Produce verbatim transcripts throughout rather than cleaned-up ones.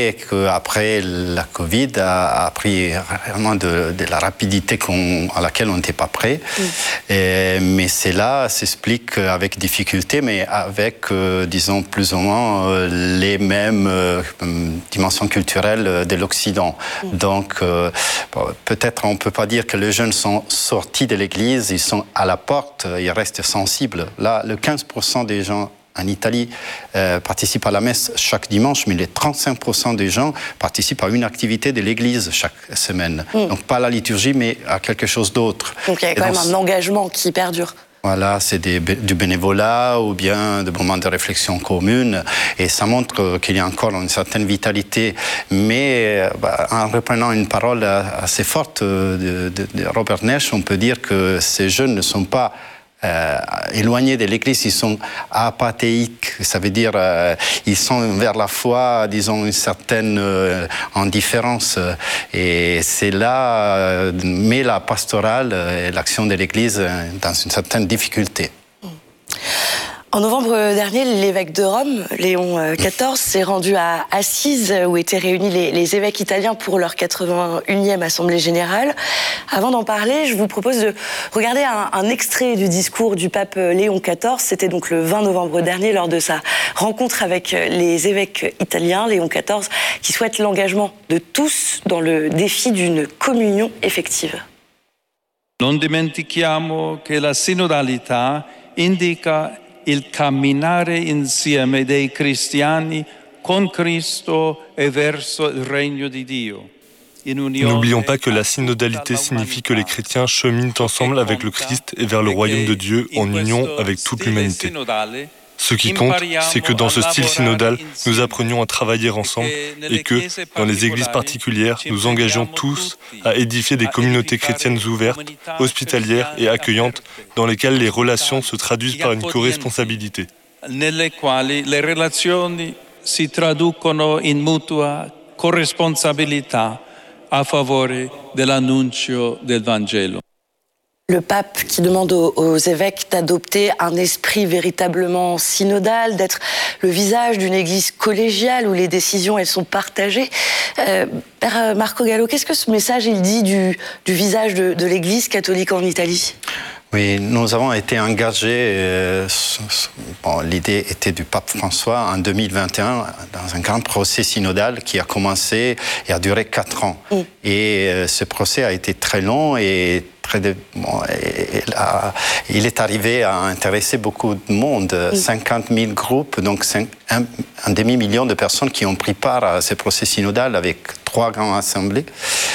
mais qu'après la Covid a, a pris vraiment de, de la rapidité qu'on, à laquelle on n'était pas prêt. Mm. Et, mais cela s'explique avec difficulté, mais avec, euh, disons, plus ou moins euh, les mêmes euh, dimensions culturelles de l'Occident. Mm. Donc, euh, bon, peut-être on ne peut pas dire que les jeunes sont sortis de l'église, ils sont à la porte, ils restent sensibles. Là, le quinze pour cent des gens en Italie euh, participent à la messe chaque dimanche, mais les trente-cinq pour cent des gens participent à une activité de l'église chaque semaine. Mm. Donc pas à la liturgie, mais à quelque chose d'autre. Donc il y a quand Et même donc, un engagement qui perdure. Voilà, c'est des, du bénévolat ou bien des moments de réflexion commune, et ça montre qu'il y a encore une certaine vitalité. Mais bah, en reprenant une parole assez forte de, de, de Robert Nesch, on peut dire que ces jeunes ne sont pas Euh, éloignés de l'Église, ils sont apathéiques, ça veut dire euh, ils sont vers la foi, disons, une certaine euh, indifférence, et c'est là euh, met la pastorale et l'action de l'Église dans une certaine difficulté. En novembre dernier, l'évêque de Rome, Léon quatorze, s'est rendu à Assise, où étaient réunis les, les évêques italiens pour leur quatre-vingt-unième Assemblée générale. Avant d'en parler, je vous propose de regarder un, un extrait du discours du pape Léon quatorze. C'était donc le vingt novembre dernier, lors de sa rencontre avec les évêques italiens. Léon quatorze qui souhaite l'engagement de tous dans le défi d'une communion effective. Non dimentichiamo che la sinodalità indica il camminare insieme dei cristiani con Cristo e verso il regno di Dio. N'oublions pas que la synodalité signifie que les chrétiens cheminent ensemble avec le Christ et vers le royaume de Dieu en union avec toute l'humanité. Ce qui compte, c'est que dans ce style synodal, nous apprenions à travailler ensemble et que, dans les églises particulières, nous engagions tous à édifier des communautés chrétiennes ouvertes, hospitalières et accueillantes, dans lesquelles les relations se traduisent par une co-responsabilité. Nelle quali le relazioni si traducono in mutua corresponsabilità a favore dell'annuncio del Vangelo. Le pape qui demande aux, aux évêques d'adopter un esprit véritablement synodal, d'être le visage d'une église collégiale où les décisions elles sont partagées. Euh, Père Marco Gallo, qu'est-ce que ce message il dit du, du visage de, de l'église catholique en Italie ? Oui, nous avons été engagés, euh, bon, l'idée était du pape François en deux mille vingt et un dans un grand procès synodal qui a commencé et a duré quatre ans. Mm. Et euh, ce procès a été très long et très de, bon, et, et là, il est arrivé à intéresser beaucoup de monde, mm. cinquante mille groupes, donc cinq, un, un demi-million de personnes qui ont pris part à ce procès synodal avec trois grandes assemblées.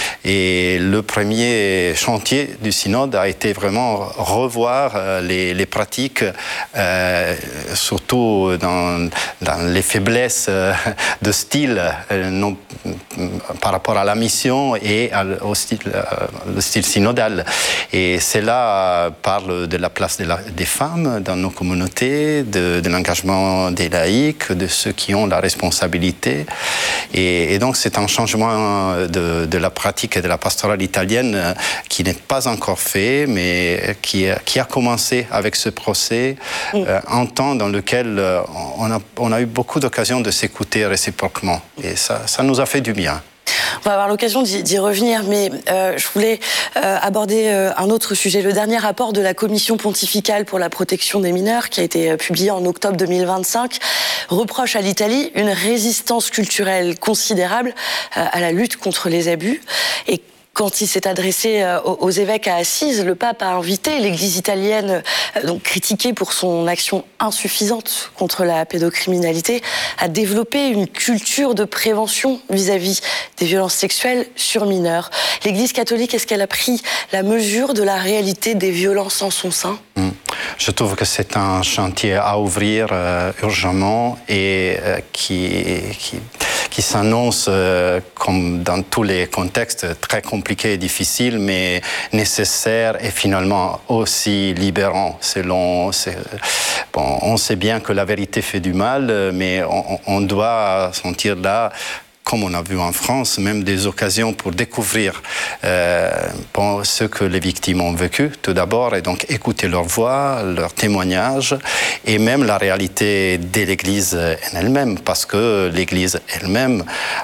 Et le premier chantier du synode a été vraiment revoir les, les pratiques, euh, surtout dans, dans les faiblesses de style, euh, non, par rapport à la mission et à, au style, euh, le style synodal. Et cela parle de la place de la, des femmes dans nos communautés, de, de l'engagement des laïcs, de ceux qui ont la responsabilité. Et, et donc c'est un changement de, de la pratique et de la pastorale italienne qui n'est pas encore fait, mais qui, qui a commencé avec ce procès, mm. euh, un temps dans lequel on a, on a eu beaucoup d'occasions de s'écouter réciproquement. Et ça, ça nous a fait du bien. On va avoir l'occasion d'y, d'y revenir, mais euh, je voulais euh, aborder euh, un autre sujet. Le dernier rapport de la Commission pontificale pour la protection des mineurs, qui a été euh, publié en octobre deux mille vingt-cinq, reproche à l'Italie une résistance culturelle considérable euh, à la lutte contre les abus. Et quand il s'est adressé aux évêques à Assise, le pape a invité l'Église italienne, donc critiquée pour son action insuffisante contre la pédocriminalité, à développer une culture de prévention vis-à-vis des violences sexuelles sur mineurs. L'Église catholique, est-ce qu'elle a pris la mesure de la réalité des violences en son sein ? Mmh. Je trouve que c'est un chantier à ouvrir euh, urgemment et euh, qui, qui, qui s'annonce, euh, comme dans tous les contextes, très compliqué et difficile, mais nécessaire et finalement aussi libérant. Selon, c'est, bon, on sait bien que la vérité fait du mal, mais on, on doit sentir là, comme on a vu en France, même des occasions pour découvrir euh, bon, ce que les victimes ont vécu, tout d'abord, et donc écouter leur voix, leurs témoignages, et même la réalité de l'Église en elle-même, parce que l'Église elle-même